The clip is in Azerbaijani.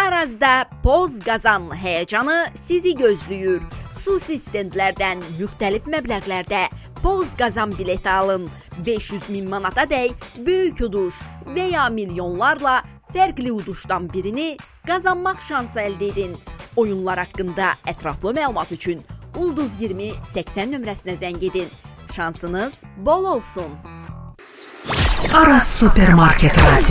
Arazda Poz qazan həyəcanı sizi gözləyir. Xüsusi stendlərdən müxtəlif məbləğlərdə Poz qazan bileti alın. 500.000 manata dək böyük uduş və ya milyonlarla fərqli uduşdan birini qazanmaq şansı əldə edin. Oyunlar haqqında ətraflı məlumat üçün Ulduz 20 80 nömrəsinə zəng edin. Şansınız bol olsun. Aras Supermarket Radio.